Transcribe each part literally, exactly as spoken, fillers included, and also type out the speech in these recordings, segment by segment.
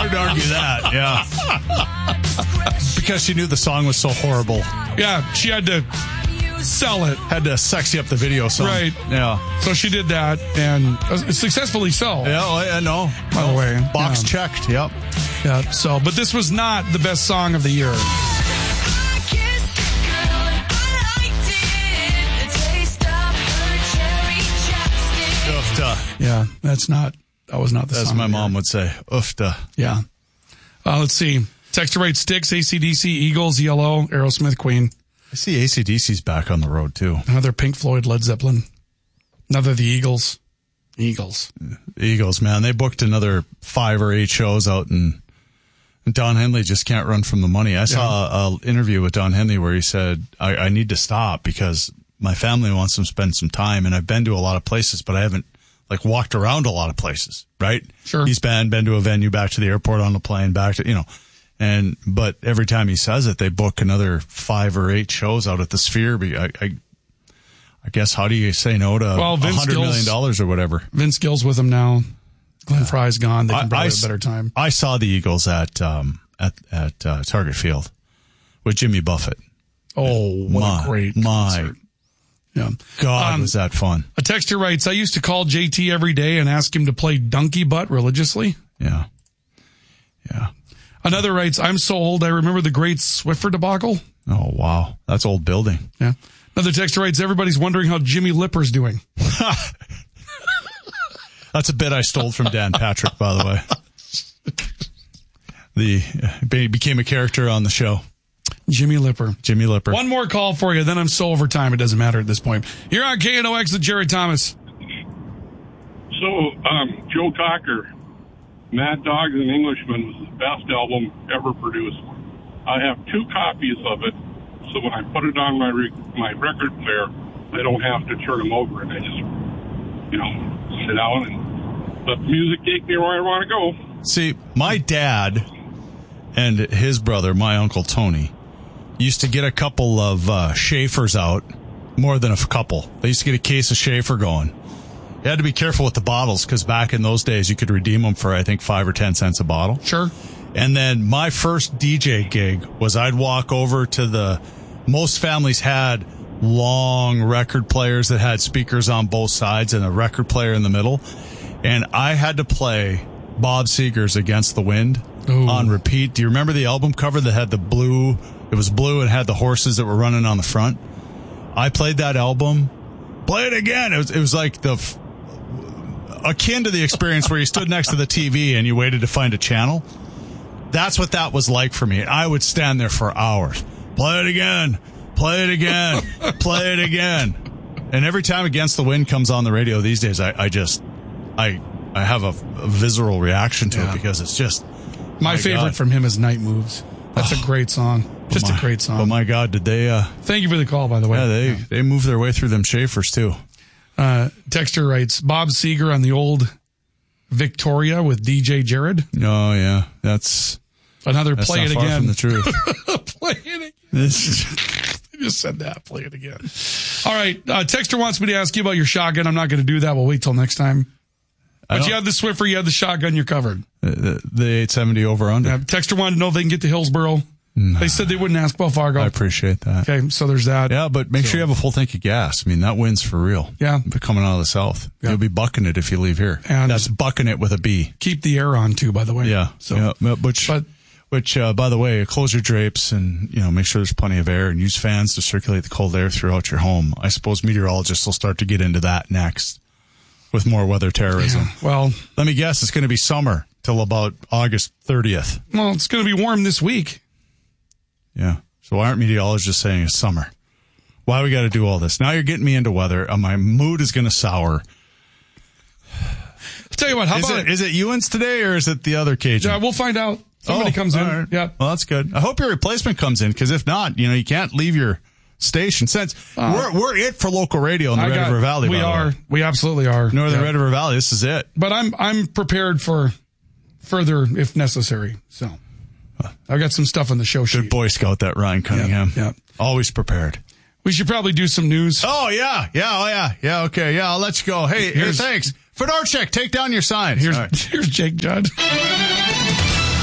hard to argue that, yeah. Because she knew the song was so horrible. Yeah, she had to sell it. Had to sexy up the video song. Right. Yeah. So she did that, and successfully so. Yeah, oh, yeah, no. By the way. Box yeah. checked, yep. Yeah, so, but this was not the best song of the year. Oofta. Yeah, that's not, that was not the As song. my mom would say, oofta. Yeah. Uh, let's see. Texture rate Styx, A C D C, Eagles, Yellow, Aerosmith, Queen. I see A C D C's back on the road, too. Another Pink Floyd, Led Zeppelin. Another The Eagles. Eagles. Eagles, man. They booked another five or eight shows out, and Don Henley just can't run from the money. I saw an interview with Don Henley where he said, I, I need to stop because my family wants to spend some time, and I've been to a lot of places, but I haven't, like, walked around a lot of places, right? Sure. He's been, been to a venue, back to the airport, on the plane, back to, you know. And, but every time he says it, they book another five or eight shows out at the Sphere. I, I, I guess, how do you say no to well, one hundred million dollars or whatever? Vince Gill's with him now. Glenn yeah. Fry's gone. They can probably I, have a better time. I saw the Eagles at, um, at, at, uh, Target Field with Jimmy Buffett. Oh, what my, a great my concert. Yeah. God, um, was that fun. A texter writes, I used to call J T every day and ask him to play Donkey Butt religiously. Yeah. Yeah. Another writes, I'm so old, I remember the great Swiffer debacle. Oh, wow. That's old building. Yeah. Another texter writes, everybody's wondering how Jimmy Lipper's doing. That's a bit I stole from Dan Patrick, by the way. The uh, became a character on the show. Jimmy Lipper. Jimmy Lipper. One more call for you, then I'm so over time, it doesn't matter at this point. You're on K N O X with Jerry Thomas. So, um, Joe Cocker, Mad Dogs and Englishmen was the best album ever produced. I have two copies of it, so when I put it on my re- my record player, I don't have to turn them over, and I just, you know, sit down and let the music take me where I want to go. See, my dad and his brother, my Uncle Tony, used to get a couple of uh, Schaefer's out, more than a couple. They used to get a case of Schaefer going. You had to be careful with the bottles because back in those days you could redeem them for, I think, five or ten cents a bottle. Sure. And then my first D J gig was I'd walk over to the, most families had long record players that had speakers on both sides and a record player in the middle. And I had to play Bob Seger's Against the Wind Ooh. on repeat. Do you remember the album cover that had the blue, it was blue and had the horses that were running on the front? I played that album. Play it again. It was, it was like the, akin to the experience where you stood next to the T V and you waited to find a channel. That's what that was like for me. I would stand there for hours. Play it again. Play it again. Play it again. And every time Against the Wind comes on the radio these days, I, I just, I, I have a, a visceral reaction to yeah. it because it's just. My, my favorite God. from him is Night Moves. That's oh, a great song. Just my, a great song. Oh my God, did they? Uh, Thank you for the call, by the way. Yeah, they yeah. they moved their way through them Schaefers too. Uh, Texter writes, Bob Seger on the old Victoria with D J Jared. Oh yeah, that's another that's play not it far again. From the truth. Play it again. I just said that. Play it again. All right. Uh, Texter wants me to ask you about your shotgun. I'm not going to do that. We'll wait till next time. But you had the Swiffer, you had the shotgun, you're covered. The, the, the eight seventy over under. Yeah, Texter wanted to know if they can get to Hillsboro. No. They said they wouldn't ask about Fargo. I appreciate that. Okay, so there's that. Yeah, but make so. sure you have a full tank of gas. I mean, that wins for real. Yeah. Coming out of the south. Yeah. You'll be bucking it if you leave here. And that's bucking it with a B. Keep the air on, too, by the way. Yeah. So, yeah. Which, but, which uh, by the way, close your drapes and, you know, make sure there's plenty of air and use fans to circulate the cold air throughout your home. I suppose meteorologists will start to get into that next with more weather terrorism. Yeah. Well, let me guess, it's going to be summer till about August thirtieth. Well, it's going to be warm this week. Yeah. So why aren't meteorologists saying it's summer? Why we got to do all this? Now you're getting me into weather. Uh, my mood is going to sour. I'll tell you what, how is about it, is it Ewan's today or is it the other Cajun? Yeah, we'll find out. Somebody oh, comes in. Right. Yeah. Well, that's good. I hope your replacement comes in because if not, you know, you can't leave your station. Since uh, we're we're it for local radio in the I Red got, River Valley. We are. Way. We absolutely are. Northern yeah. Red River Valley. This is it. But I'm I'm prepared for further if necessary. So I've got some stuff on the show sheet. Good Boy Scout, that Ryan Cunningham. Yeah, yeah. Always prepared. We should probably do some news. Oh, yeah. Yeah, oh, yeah. Yeah, okay. Yeah, I'll let you go. Hey, here, thanks. Fedorchik, take down your sign. Here's, right. here's Jake Judd.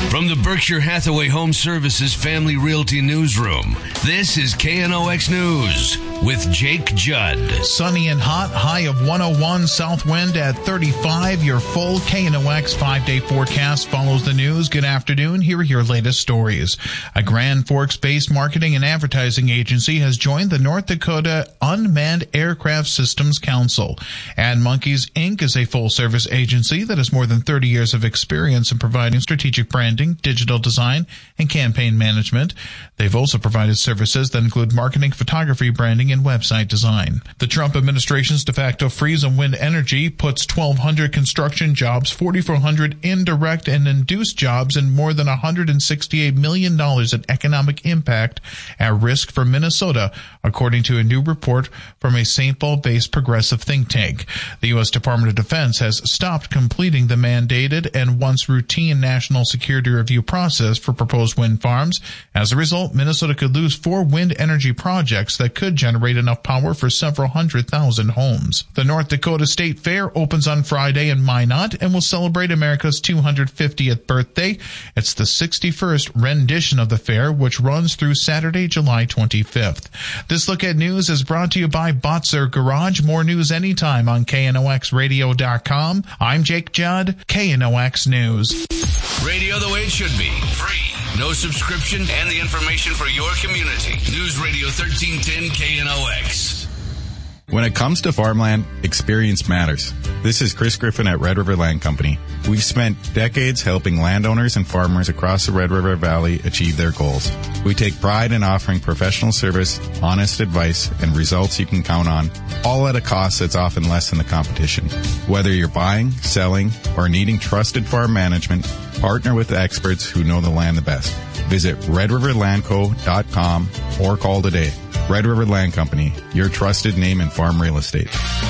From the Berkshire Hathaway Home Services Family Realty Newsroom, this is K N O X News with Jake Judd. Sunny and hot, high of one oh one, south wind at thirty-five. Your full K N O X five-day forecast follows the news. Good afternoon. Here are your latest stories. A Grand Forks-based marketing and advertising agency has joined the North Dakota Unmanned Aircraft Systems Council. And Monkeys, Incorporated is a full-service agency that has more than thirty years of experience in providing strategic branding, digital design, and campaign management. They've also provided services that include marketing, photography, branding, and website design. The Trump administration's de facto freeze on wind energy puts twelve hundred construction jobs, forty-four hundred indirect and induced jobs, and more than one hundred sixty-eight million dollars in economic impact at risk for Minnesota, according to a new report from a Saint Paul-based progressive think tank. The U S Department of Defense has stopped completing the mandated and once routine national security review process for proposed wind farms. As a result, Minnesota could lose four wind energy projects that could generate enough power for several hundred thousand homes. The North Dakota State Fair opens on Friday in Minot and will celebrate America's two hundred fiftieth birthday. It's the sixty-first rendition of the fair, which runs through Saturday, July twenty-fifth. This look at news is brought to you by Botzer Garage. More news anytime on K N O X radio dot com. I'm Jake Judd, K N O X News. Radio the way it should be. Free. No subscription and the information for your community. News Radio thirteen ten K N O X. When it comes to farmland, experience matters. This is Chris Griffin at Red River Land Company. We've spent decades helping landowners and farmers across the Red River Valley achieve their goals. We take pride in offering professional service, honest advice, and results you can count on, all at a cost that's often less than the competition. Whether you're buying, selling, or needing trusted farm management, partner with the experts who know the land the best. Visit red river land co dot com or call today. Red River Land Company, your trusted name in farm real estate.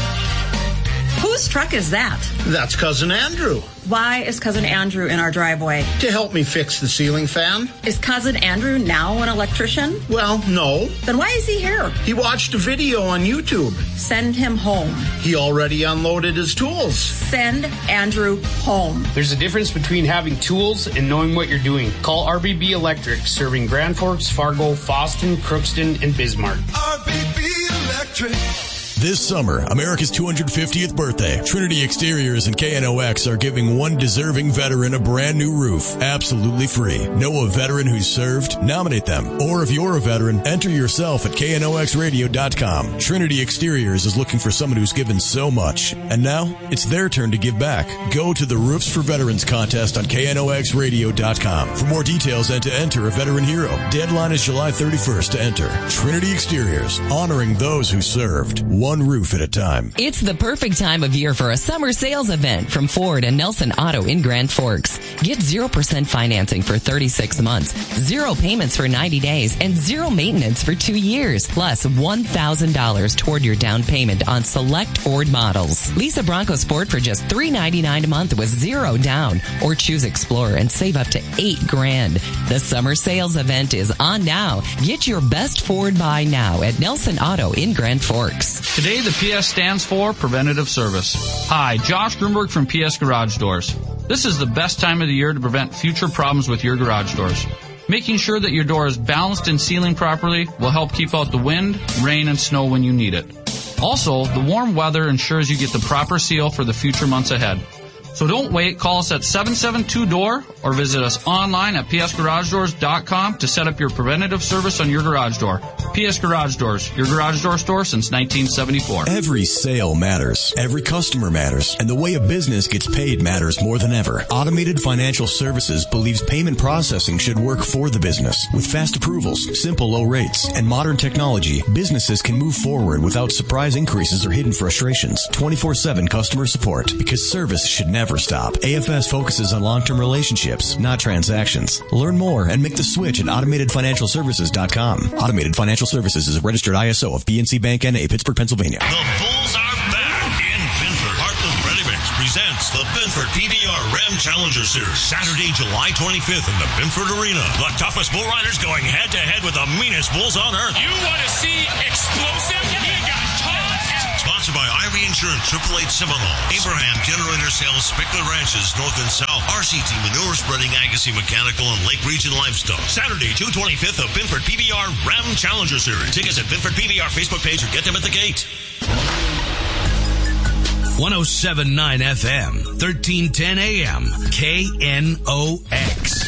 Whose truck is that? That's Cousin Andrew. Why is Cousin Andrew in our driveway? To help me fix the ceiling fan. Is Cousin Andrew now an electrician? Well, no. Then why is he here? He watched a video on YouTube. Send him home. He already unloaded his tools. Send Andrew home. There's a difference between having tools and knowing what you're doing. Call R B B Electric, serving Grand Forks, Fargo, Fosston, Crookston, and Bismarck. R B B Electric. This summer, America's two hundred fiftieth birthday, Trinity Exteriors and K N O X are giving one deserving veteran a brand new roof, absolutely free. Know a veteran who's served? Nominate them. Or if you're a veteran, enter yourself at K N O X radio dot com. Trinity Exteriors is looking for someone who's given so much. And now, it's their turn to give back. Go to the Roofs for Veterans contest on K N O X radio dot com for more details and to enter a veteran hero. Deadline is July thirty-first to enter. Trinity Exteriors, honoring those who served. One One roof at a time. It's the perfect time of year for a summer sales event from Ford and Nelson Auto in Grand Forks. Get zero percent financing for thirty-six months, zero payments for ninety days, and zero maintenance for two years. Plus one thousand dollars toward your down payment on select Ford models. Lease a Bronco Sport for just three ninety-nine a month with zero down, or choose Explorer and save up to eight grand. The summer sales event is on now. Get your best Ford buy now at Nelson Auto in Grand Forks. Today, the P S stands for Preventative Service. Hi, Josh Grunberg from P S Garage Doors. This is the best time of the year to prevent future problems with your garage doors. Making sure that your door is balanced and sealing properly will help keep out the wind, rain, and snow when you need it. Also, the warm weather ensures you get the proper seal for the future months ahead. So don't wait. Call us at seven seven two D O O R or visit us online at P S garage doors dot com to set up your preventative service on your garage door. P S Garage Doors, your garage door store since nineteen seventy-four. Every sale matters. Every customer matters. And the way a business gets paid matters more than ever. Automated Financial Services believes payment processing should work for the business. With fast approvals, simple low rates, and modern technology, businesses can move forward without surprise increases or hidden frustrations. twenty-four seven customer support, because service should never stop. A F S focuses on long-term relationships, not transactions. Learn more and make the switch at automated financial services dot com. Automated Financial Services is a registered I S O of P N C Bank N A, Pittsburgh, Pennsylvania. The Bulls are back in Binford. Heartland Ready Mix presents the Binford P B R Ram Challenger Series, Saturday, July twenty-fifth in the Binford Arena. The toughest bull riders going head-to-head with the meanest bulls on earth. You want to see explosive? He got tossed. Sponsored Sponsored by Ivy Insurance, Triple Eight Seminole, Abraham Generator Sales, Spickler Ranches, North and South, R C T Manure Spreading, Agassiz Mechanical, and Lake Region Livestock. Saturday, June twenty-fifth of Binford P B R Ram Challenger Series. Tickets at Binford P B R Facebook page or get them at the gate. one oh seven point nine F M, thirteen ten A M, K N O X.